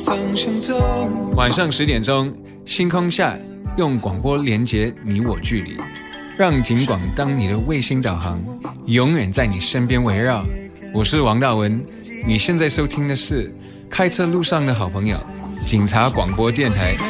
晚上10点钟，星空下用广播连接你我距离，让警广当你的卫星导航，永远在你身边围绕。我是王大文，你现在收听的是开车路上的好朋友，警察广播电台。